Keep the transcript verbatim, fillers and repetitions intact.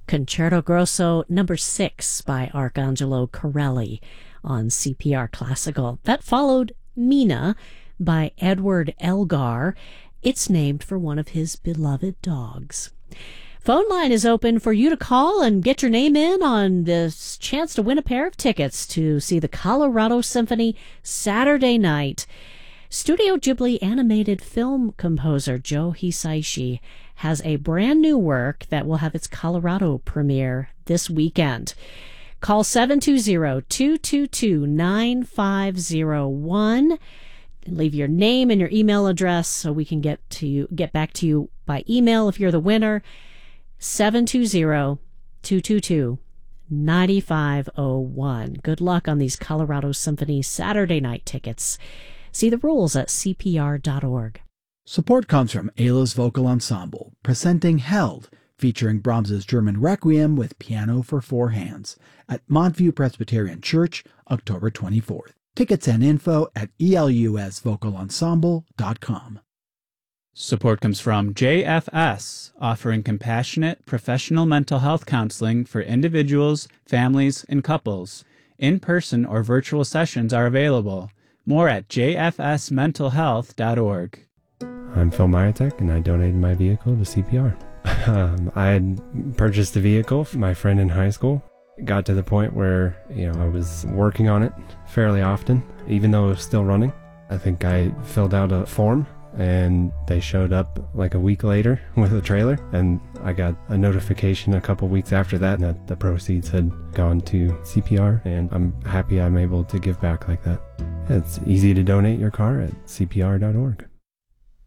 Concerto Grosso number six by Arcangelo Corelli on C P R Classical. That followed Mina by Edward Elgar. It's named for one of his beloved dogs. Phone line is open for you to call and get your name in on this chance to win a pair of tickets to see the Colorado Symphony Saturday night. Studio Ghibli animated film composer Joe Hisaishi has a brand new work that will have its Colorado premiere this weekend. Call seven two zero, two two two, nine five zero one. Leave your name and your email address so we can get to you, get back to you by email if you're the winner. seven two zero, two two two, nine five zero one. Good luck on these Colorado Symphony Saturday night tickets. See the rules at C P R dot org. Support comes from Ayla's Vocal Ensemble, presenting Held, featuring Brahms's German Requiem with piano for four hands, at Montview Presbyterian Church, October twenty-fourth. Tickets and info at E L U S vocal ensemble dot com. Support comes from J F S, offering compassionate, professional mental health counseling for individuals, families, and couples. In-person or virtual sessions are available. More at j f s mental health dot org. I'm Phil Myatek, and I donated my vehicle to C P R. um, I had purchased a vehicle for my friend in high school. It got to the point where, you know, I was working on it fairly often, even though it was still running. I think I filled out a form, and they showed up like a week later with a trailer, and I got a notification a couple weeks after that that the proceeds had gone to C P R, and I'm happy I'm able to give back like that. It's easy to donate your car at C P R dot org.